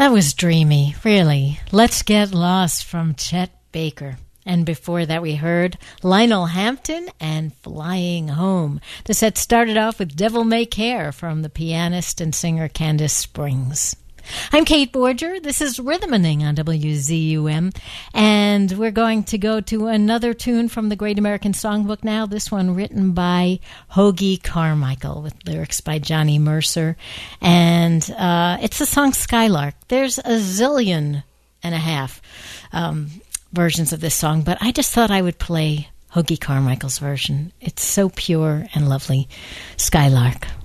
That was dreamy, really. Let's Get Lost from Chet Baker. And before that, we heard Lionel Hampton and Flying Home. The set started off with Devil May Care from the pianist and singer Candace Springs. I'm Kate Borger. This is Rhythmaning on WZUM. And we're going to go to another tune from the Great American Songbook now. This one written by Hoagy Carmichael with lyrics by Johnny Mercer. And it's the song Skylark. There's a zillion and a half versions of this song, but I just thought I would play Hoagy Carmichael's version. It's so pure and lovely. Skylark.